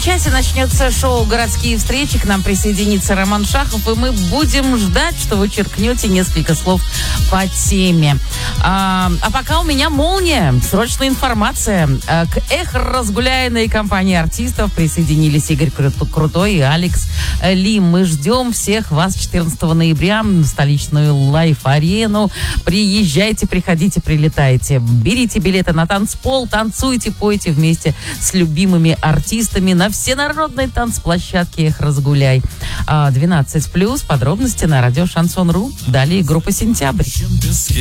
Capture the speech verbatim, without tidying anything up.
часе начнется шоу «Городские встречи». К нам присоединится Роман Шахов, и мы будем ждать, что вы черкнете несколько слов по теме. А, а пока у меня молния. Срочная информация. А, к «Эх, разгуляйной» компании артистов присоединились Игорь Крутой и Алекс Ли. Мы ждем всех вас четырнадцатого ноября в столичную лайф-арену. Приезжайте, приходите, прилетайте. Берите билеты на танцпол, танцуйте, пойте вместе с любимыми артистами на всенародной танцплощадке «Эх, разгуляй». двенадцать плюс. Подробности на радио Шансон точка ру. Далее группа «Сентябрь».